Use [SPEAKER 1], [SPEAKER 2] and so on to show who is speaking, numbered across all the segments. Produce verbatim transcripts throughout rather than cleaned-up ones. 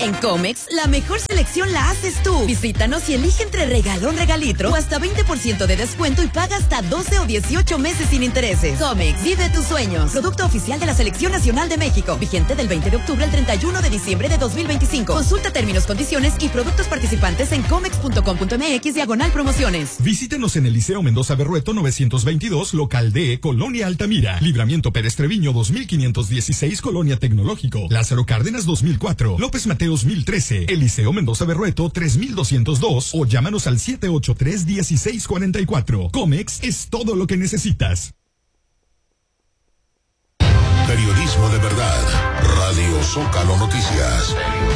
[SPEAKER 1] En Comex, la mejor selección la haces tú. Visítanos y elige entre regalón, regalitro o hasta veinte por ciento de descuento y paga hasta doce o dieciocho meses sin intereses. Comex, vive tus sueños. Producto oficial de la Selección Nacional de México. Vigente del veinte de octubre al treinta y uno de diciembre de dos mil veinticinco. Consulta términos, condiciones y productos participantes en comex punto com punto m x diagonal promociones.
[SPEAKER 2] Visítenos en el Liceo Mendoza Berrueto novecientos veintidós, local D, Colonia Altamira. Libramiento Pérez Treviño dos mil quinientos dieciséis, Colonia Tecnológico. Lázaro Cárdenas dos mil cuatro. López Mateos mil trece. Eliseo Mendoza Berrueto tres mil doscientos dos o llámanos al siete ocho tres, uno seis cuatro cuatro. Comex es todo lo que necesitas.
[SPEAKER 3] Periodismo de verdad. Radio Zócalo Noticias.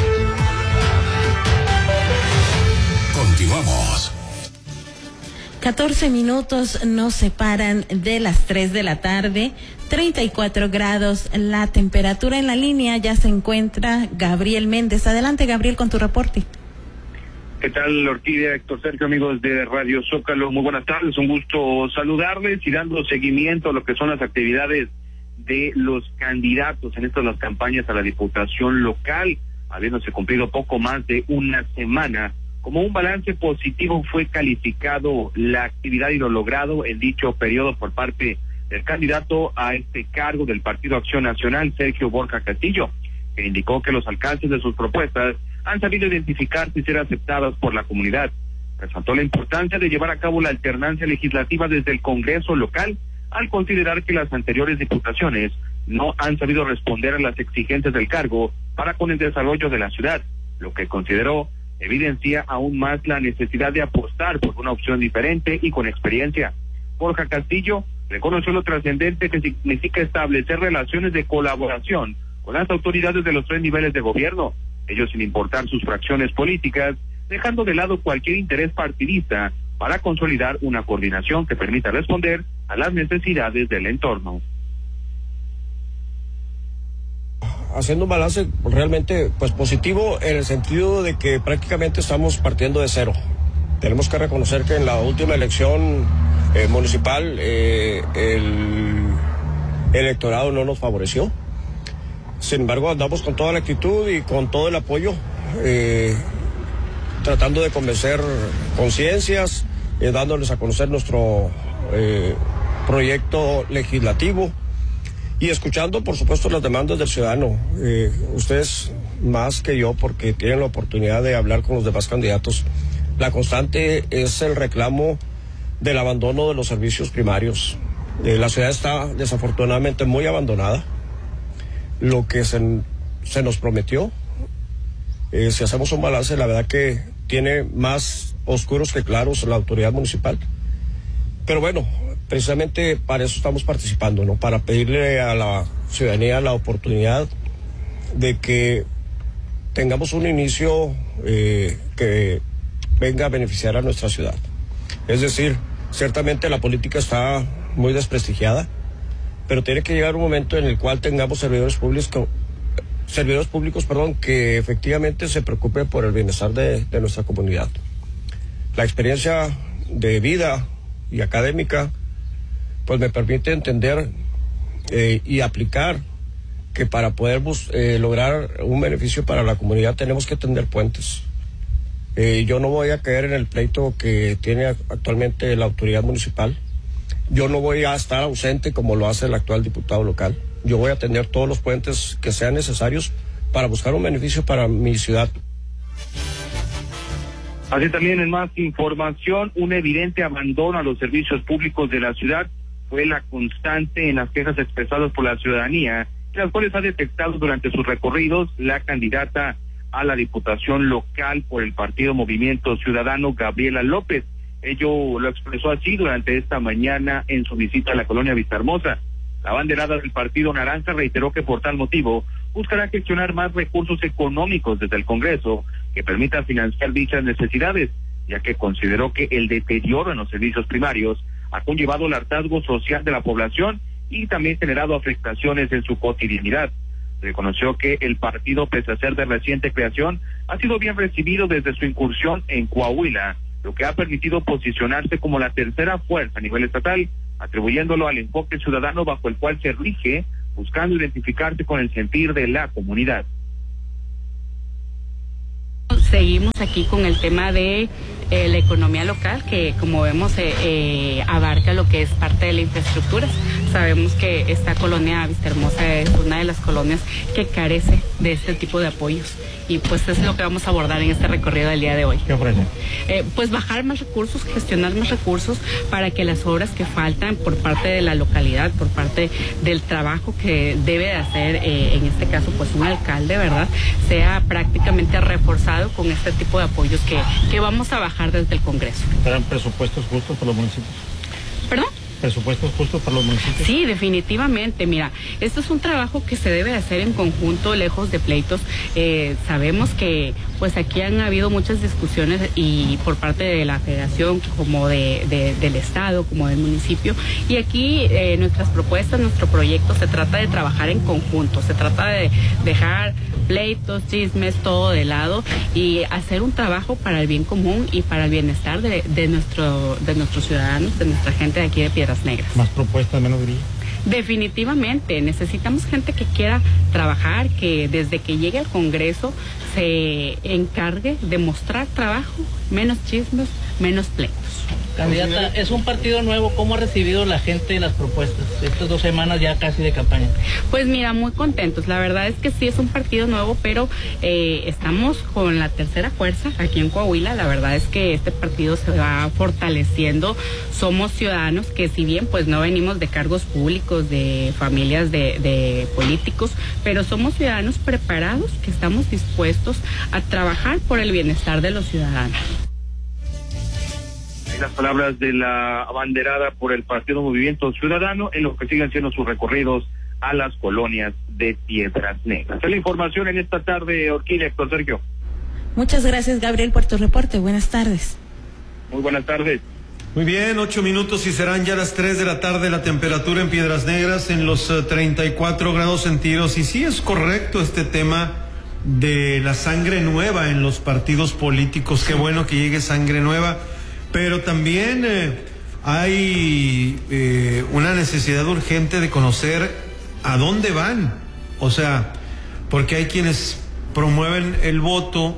[SPEAKER 3] Continuamos.
[SPEAKER 4] catorce minutos nos separan de las tres de la tarde. treinta y cuatro grados la temperatura. En la línea ya se encuentra Gabriel Méndez. Adelante, Gabriel, con tu reporte.
[SPEAKER 5] ¿Qué tal, Orquídea, Héctor Sergio, amigos de Radio Zócalo? Muy buenas tardes, un gusto saludarles y dando seguimiento a lo que son las actividades de los candidatos en estas las campañas a la Diputación local, habiéndose cumplido poco más de una semana. Como un balance positivo fue calificado la actividad y lo logrado en dicho periodo por parte del candidato a este cargo del Partido Acción Nacional, Sergio Borja Castillo, que indicó que los alcances de sus propuestas han sabido identificarse y ser aceptadas por la comunidad. Resaltó la importancia de llevar a cabo la alternancia legislativa desde el Congreso local, al considerar que las anteriores diputaciones no han sabido responder a las exigencias del cargo para con el desarrollo de la ciudad, lo que consideró evidencia aún más la necesidad de apostar por una opción diferente y con experiencia. Borja Castillo reconoció lo trascendente que significa establecer relaciones de colaboración con las autoridades de los tres niveles de gobierno, ellos sin importar sus fracciones políticas, dejando de lado cualquier interés partidista para consolidar una coordinación que permita responder a las necesidades del entorno.
[SPEAKER 6] Haciendo un balance realmente pues positivo en el sentido de que prácticamente estamos partiendo de cero. Tenemos que reconocer que en la última elección eh, municipal eh, el electorado no nos favoreció. Sin embargo, andamos con toda la actitud y con todo el apoyo, eh, tratando de convencer conciencias, eh, dándoles a conocer nuestro eh, proyecto legislativo y escuchando, por supuesto, las demandas del ciudadano. Eh, ustedes más que yo, porque tienen la oportunidad de hablar con los demás candidatos. La constante es el reclamo del abandono de los servicios primarios. Eh, la ciudad está desafortunadamente muy abandonada. Lo que se, se nos prometió, eh, si hacemos un balance, la verdad que tiene más oscuros que claros la autoridad municipal. Pero bueno, precisamente para eso estamos participando, ¿no? Para pedirle a la ciudadanía la oportunidad de que tengamos un inicio eh, que venga a beneficiar a nuestra ciudad. Es decir, ciertamente la política está muy desprestigiada, pero tiene que llegar un momento en el cual tengamos servidores públicos, servidores públicos, perdón, que efectivamente se preocupen por el bienestar de, de nuestra comunidad. La experiencia de vida y académica, pues me permite entender eh, y aplicar que para poder eh, lograr un beneficio para la comunidad tenemos que tender puentes. Eh, yo no voy a caer en el pleito que tiene actualmente la autoridad municipal. Yo no voy a estar ausente como lo hace el actual diputado local. Yo voy a tender todos los puentes que sean necesarios para buscar un beneficio para mi ciudad.
[SPEAKER 5] Así también, en más información, un evidente abandono a los servicios públicos de la ciudad fue la constante en las quejas expresadas por la ciudadanía, las cuales ha detectado durante sus recorridos la candidata a la Diputación local por el Partido Movimiento Ciudadano, Gabriela López. Ello lo expresó así durante esta mañana en su visita a la colonia Vistahermosa. La abanderada del Partido Naranja reiteró que por tal motivo buscará gestionar más recursos económicos desde el Congreso que permitan financiar dichas necesidades, ya que consideró que el deterioro en los servicios primarios ha conllevado el hartazgo social de la población y también generado afectaciones en su cotidianidad. Reconoció que el partido, pese a ser de reciente creación, ha sido bien recibido desde su incursión en Coahuila, lo que ha permitido posicionarse como la tercera fuerza a nivel estatal, atribuyéndolo al enfoque ciudadano bajo el cual se rige, buscando identificarse con el sentir de la comunidad.
[SPEAKER 7] seguimos aquí con el tema de eh, la economía local, que como vemos eh, eh, abarca lo que es parte de la infraestructura. Sabemos que esta colonia Vista Hermosa es una de las colonias que carece de este tipo de apoyos, y pues es lo que vamos a abordar en este recorrido del día de hoy.
[SPEAKER 8] ¿Qué ofrece?
[SPEAKER 7] Eh, pues bajar más recursos, gestionar más recursos para que las obras que faltan por parte de la localidad, por parte del trabajo que debe de hacer, eh, en este caso pues un alcalde, ¿verdad?, sea prácticamente reforzado con este tipo de apoyos que, que vamos a bajar desde el Congreso.
[SPEAKER 8] ¿Serán presupuestos justos para los municipios?
[SPEAKER 7] ¿Perdón?
[SPEAKER 8] ¿Presupuestos justos para los municipios?
[SPEAKER 7] Sí, definitivamente. Mira, esto es un trabajo que se debe hacer en conjunto, lejos de pleitos. Eh, sabemos que pues aquí han habido muchas discusiones, y por parte de la federación, como de, de, del estado, como del municipio, y aquí eh, nuestras propuestas, nuestro proyecto se trata de trabajar en conjunto, se trata de dejar pleitos, chismes, todo de lado, y hacer un trabajo para el bien común y para el bienestar de, de, nuestro, de nuestros ciudadanos, de nuestra gente de aquí de Piedras Negras.
[SPEAKER 8] ¿Más propuestas, menos grillo?
[SPEAKER 7] Definitivamente, necesitamos gente que quiera trabajar, que desde que llegue al Congreso se encargue de mostrar trabajo, menos chismes, menos pleitos.
[SPEAKER 9] Candidata, es un partido nuevo, ¿cómo ha recibido la gente las propuestas? Estas dos semanas ya casi de campaña.
[SPEAKER 7] Pues mira, muy contentos, la verdad es que sí es un partido nuevo, pero eh, estamos con la tercera fuerza aquí en Coahuila. La verdad es que este partido se va fortaleciendo, somos ciudadanos que, si bien pues no venimos de cargos públicos, de familias de, de políticos, pero somos ciudadanos preparados, que estamos dispuestos a trabajar por el bienestar de los ciudadanos.
[SPEAKER 5] Las palabras de la abanderada por el Partido Movimiento Ciudadano en lo que siguen siendo sus recorridos a las colonias de Piedras Negras. Es la información en esta tarde, Orquídea, Héctor Sergio.
[SPEAKER 4] Muchas gracias, Gabriel, por tu reporte. Buenas tardes.
[SPEAKER 5] Muy buenas tardes.
[SPEAKER 10] Muy bien, ocho minutos y serán ya las tres de la tarde. La temperatura en Piedras Negras en los uh, treinta y cuatro grados centígrados. Y sí es correcto este tema de la sangre nueva en los partidos políticos. Qué bueno que llegue sangre nueva. Pero también eh, hay eh, una necesidad urgente de conocer a dónde van. O sea, porque hay quienes promueven el voto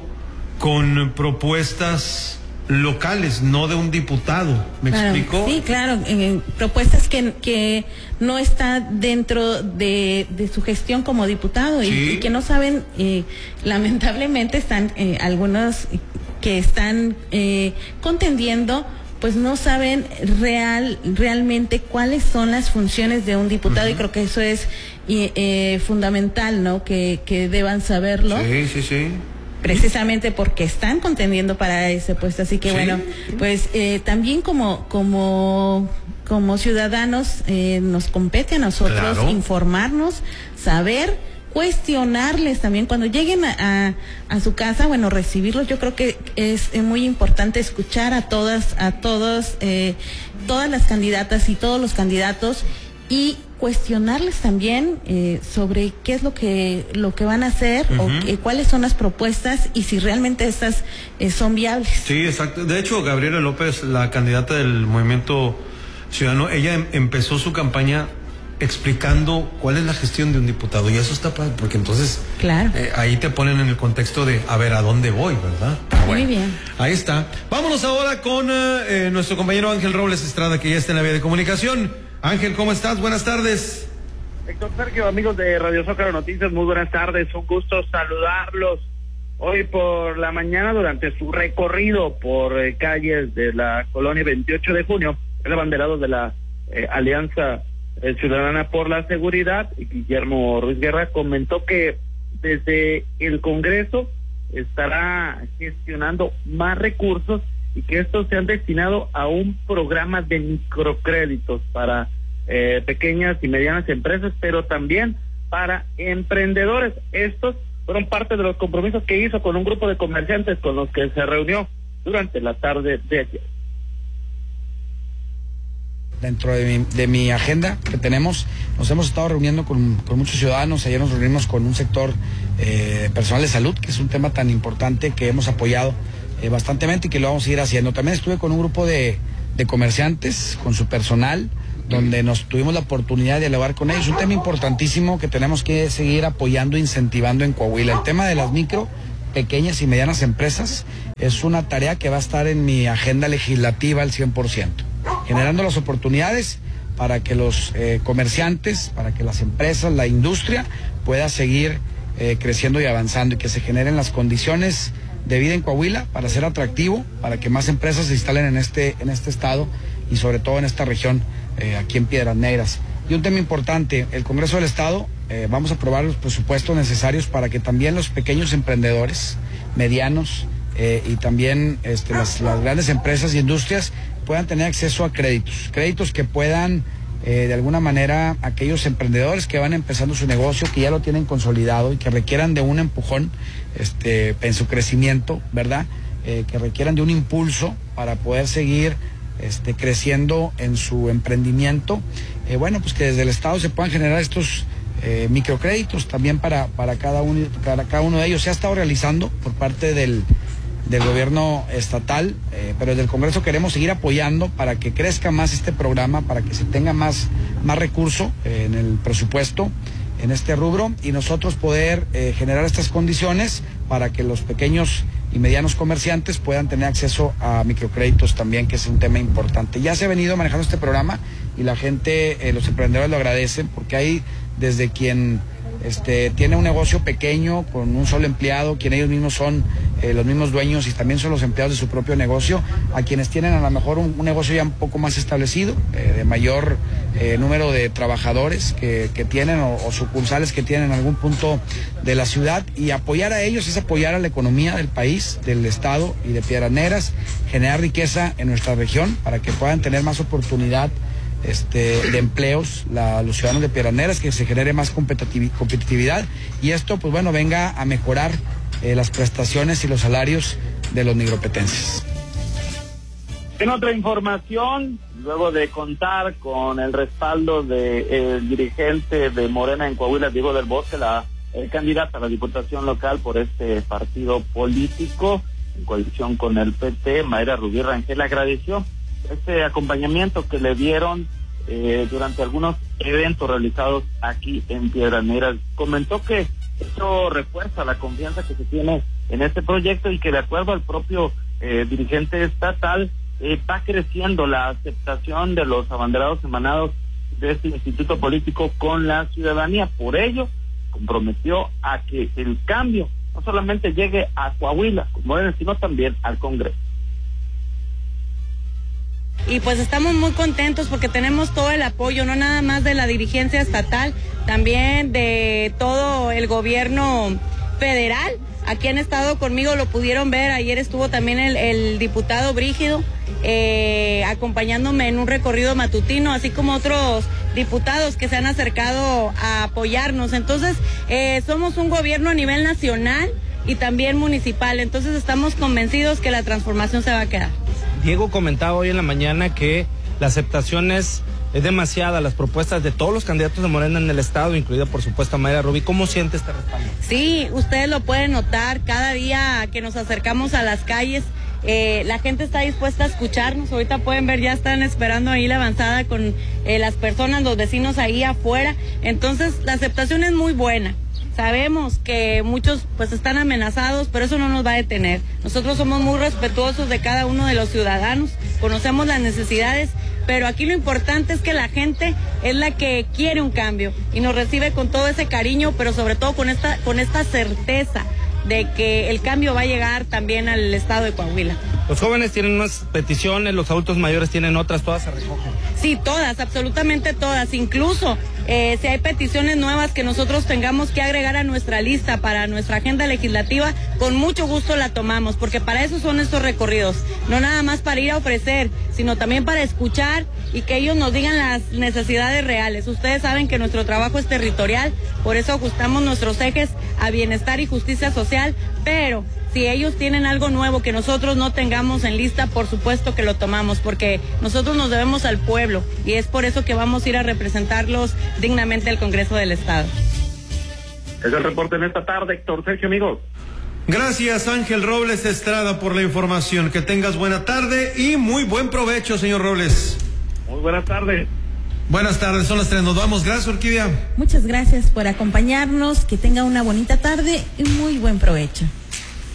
[SPEAKER 10] con propuestas locales, no de un diputado. ¿Me
[SPEAKER 4] claro,
[SPEAKER 10] explico?
[SPEAKER 4] Sí, claro, eh, propuestas que, que no está dentro de, de su gestión como diputado, y,
[SPEAKER 10] sí.
[SPEAKER 4] y que no saben, eh, lamentablemente están eh, algunos que están eh, contendiendo, pues no saben real realmente cuáles son las funciones de un diputado. Uh-huh. Y creo que eso es eh, fundamental, ¿no? Que, que deban saberlo.
[SPEAKER 10] Sí, sí, sí.
[SPEAKER 4] Precisamente porque están contendiendo para ese puesto. Así que sí, bueno, sí. pues eh, también como como como ciudadanos eh, nos compete a nosotros claro. informarnos, saber, cuestionarles también cuando lleguen a, a, a su casa, bueno, recibirlos. Yo creo que es, es muy importante escuchar a todas, a todos, eh, todas las candidatas y todos los candidatos, y cuestionarles también eh, sobre qué es lo que lo que van a hacer, uh-huh. o que, cuáles son las propuestas y si realmente estas eh, son viables. Sí, exacto. De hecho, Gabriela López, la candidata del Movimiento Ciudadano, ella em- empezó su campaña explicando cuál es la gestión de un diputado, y eso está padre, porque entonces claro. eh, ahí te ponen en el contexto de a ver a dónde voy, ¿verdad? Ah, bueno. Muy bien. Ahí está. Vámonos ahora con eh, nuestro compañero Ángel Robles Estrada, que ya está en la vía de comunicación. Ángel, ¿cómo estás? Buenas tardes.
[SPEAKER 5] Héctor Sergio, amigos de Radio Zócalo Noticias, muy buenas tardes, un gusto saludarlos. Hoy por la mañana, durante su recorrido por eh, calles de la colonia veintiocho de junio, el abanderado de la eh, Alianza eh, Ciudadana por la Seguridad, Guillermo Ruiz Guerra, comentó que desde el Congreso estará gestionando más recursos y que estos se han destinado a un programa de microcréditos para eh, pequeñas y medianas empresas, pero también para emprendedores. Estos fueron parte de los compromisos que hizo con un grupo de comerciantes con los que se reunió durante la tarde de ayer.
[SPEAKER 11] Dentro de mi, de mi agenda que tenemos, nos hemos estado reuniendo con, con muchos ciudadanos. Ayer nos reunimos con un sector eh, personal de salud, que es un tema tan importante que hemos apoyado eh, bastantemente y que lo vamos a seguir haciendo. También estuve con un grupo de, de comerciantes, con su personal, donde nos tuvimos la oportunidad de dialogar con ellos. Un tema importantísimo que tenemos que seguir apoyando e incentivando en Coahuila. El tema de las micro pequeñas y medianas empresas es una tarea que va a estar en mi agenda legislativa al cien por ciento, generando las oportunidades para que los eh, comerciantes, para que las empresas, la industria pueda seguir eh, creciendo y avanzando y que se generen las condiciones de vida en Coahuila para ser atractivo, para que más empresas se instalen en este, en este estado y sobre todo en esta región, eh, aquí en Piedras Negras. Y un tema importante, el Congreso del Estado, eh, vamos a aprobar los presupuestos necesarios para que también los pequeños emprendedores, medianos eh, y también este, las, las grandes empresas y industrias puedan tener acceso a créditos, créditos que puedan eh, de alguna manera aquellos emprendedores que van empezando su negocio, que ya lo tienen consolidado y que requieran de un empujón este, en su crecimiento, ¿verdad? Eh, que requieran de un impulso para poder seguir este, creciendo en su emprendimiento. Eh, bueno, pues que desde el Estado se puedan generar estos eh, microcréditos también para, para, cada uno, para cada uno de ellos. Se ha estado realizando por parte del, del gobierno estatal, eh, pero desde el Congreso queremos seguir apoyando para que crezca más este programa, para que se tenga más, más recurso eh, en el presupuesto, en este rubro, y nosotros poder eh, generar estas condiciones para que los pequeños y medianos comerciantes puedan tener acceso a microcréditos también, que es un tema importante. Ya se ha venido manejando este programa y la gente, eh, los emprendedores lo agradecen, porque hay desde quien este, tiene un negocio pequeño con un solo empleado, quien ellos mismos son eh, los mismos dueños y también son los empleados de su propio negocio, a quienes tienen a lo mejor un, un negocio ya un poco más establecido, eh, de mayor eh, número de trabajadores que, que tienen o, o sucursales que tienen en algún punto de la ciudad, y apoyar a ellos es apoyar a la economía del país, del estado y de Piedras Negras, generar riqueza en nuestra región para que puedan tener más oportunidad Este, de empleos, la, los ciudadanos de Piedras Negras, que se genere más competitividad y esto, pues bueno, venga a mejorar eh, las prestaciones y los salarios de los nigropetenses.
[SPEAKER 12] En otra información, luego de contar con el respaldo del dirigente de Morena en Coahuila, Diego del Bosque, la el candidata a la diputación local por este partido político, en coalición con el P T, Mayra Rubí Rangel, agradeció este acompañamiento que le dieron eh, durante algunos eventos realizados aquí en Piedras Negras. Comentó que esto refuerza la confianza que se tiene en este proyecto y que, de acuerdo al propio eh, dirigente estatal, eh, va creciendo la aceptación de los abanderados emanados de este instituto político con la ciudadanía. Por ello, comprometió a que el cambio no solamente llegue a Coahuila, como es, sino también al Congreso.
[SPEAKER 13] Y pues estamos muy contentos porque tenemos todo el apoyo, no nada más de la dirigencia estatal, también de todo el gobierno federal. Aquí han estado conmigo, lo pudieron ver, ayer estuvo también el, el diputado Brígido eh, acompañándome en un recorrido matutino, así como otros diputados que se han acercado a apoyarnos. Entonces, eh, somos un gobierno a nivel nacional y también municipal, entonces estamos convencidos que la transformación se va a quedar.
[SPEAKER 14] Diego comentaba hoy en la mañana que la aceptación es, es demasiada, las propuestas de todos los candidatos de Morena en el estado, incluida por supuesto Mayra Rubí. ¿Cómo siente este respaldo?
[SPEAKER 13] Sí, ustedes lo pueden notar, cada día que nos acercamos a las calles, eh, la gente está dispuesta a escucharnos. Ahorita pueden ver, ya están esperando ahí la avanzada con eh, las personas, los vecinos ahí afuera. Entonces, la aceptación es muy buena. Sabemos que muchos pues están amenazados, pero eso no nos va a detener. Nosotros somos muy respetuosos de cada uno de los ciudadanos, conocemos las necesidades, pero aquí lo importante es que la gente es la que quiere un cambio y nos recibe con todo ese cariño, pero sobre todo con esta, con esta certeza de que el cambio va a llegar también al estado de Coahuila.
[SPEAKER 14] Los jóvenes tienen unas peticiones, los adultos mayores tienen otras, todas se recogen.
[SPEAKER 13] Sí, todas, absolutamente todas, incluso eh, si hay peticiones nuevas que nosotros tengamos que agregar a nuestra lista para nuestra agenda legislativa, con mucho gusto la tomamos, porque para eso son estos recorridos, no nada más para ir a ofrecer, sino también para escuchar y que ellos nos digan las necesidades reales. Ustedes saben que nuestro trabajo es territorial, por eso ajustamos nuestros ejes a bienestar y justicia social, pero si ellos tienen algo nuevo que nosotros no tengamos en lista, por supuesto que lo tomamos, porque nosotros nos debemos al pueblo y es por eso que vamos a ir a representarlos dignamente al Congreso del Estado.
[SPEAKER 12] Es el reporte en esta tarde, Héctor Sergio, amigos.
[SPEAKER 10] Gracias, Ángel Robles Estrada, por la información. Que tengas buena tarde y muy buen provecho, señor Robles.
[SPEAKER 12] Muy buenas tardes.
[SPEAKER 10] Buenas tardes, son las tres, nos vamos. Gracias, Orquídea.
[SPEAKER 4] Muchas gracias por acompañarnos, que tenga una bonita tarde y muy buen provecho.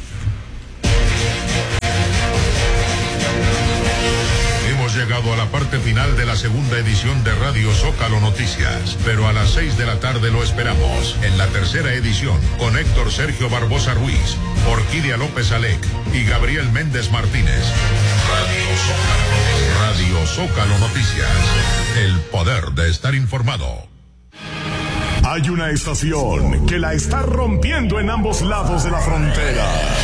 [SPEAKER 3] llegado a la parte final de la segunda edición de Radio Zócalo Noticias, pero a las seis de la tarde lo esperamos en la tercera edición con Héctor Sergio Barbosa Ruiz, Orquídea López Alec y Gabriel Méndez Martínez. Radio Zócalo, Radio Zócalo Noticias, el poder de estar informado.
[SPEAKER 15] Hay una estación que la está rompiendo en ambos lados de la frontera.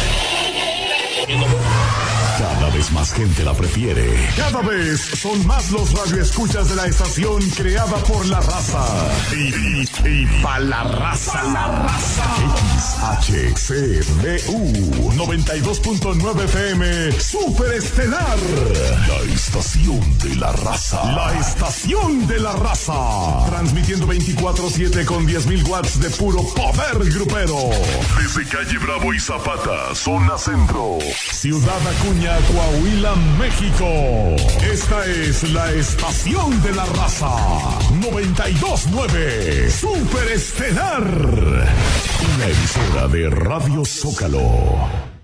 [SPEAKER 15] Cada vez más gente la prefiere. Cada vez son más los radioescuchas de la estación creada por la raza. Y, y, y pa' la raza. Pa la raza. X H C D U noventa y dos punto nueve F M Super Estelar. La estación de la raza. La estación de la raza. Transmitiendo veinticuatro siete con diez mil watts de puro poder grupero. Desde calle Bravo y Zapata, zona centro. Ciudad Acuña, Coahuila, México. Esta es la estación de la raza. noventa y dos punto nueve Super Estelar. Una emisora de Radio Zócalo.